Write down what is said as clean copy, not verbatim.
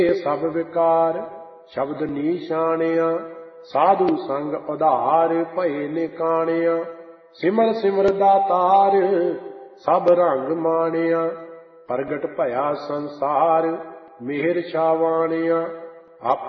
ਸਭ ਵਿਕਾਰ ਸ਼ਬਦ ਨੀਸ਼ਾਣਿਆ। ਸਾਧੂ ਸੰਗ ਉਧਾਰ ਭਏ ਨਿਕਾਣਿਆ। ਸਿਮਰ ਸਿਮਰ ਦਾਤਾਰ ਸਭ ਰੰਗ ਮਾਣਿਆ। ਪ੍ਰਗਟ ਭਇਆ ਸੰਸਾਰ ਮਿਹਰ ਛਾਵਾਣਿਆ।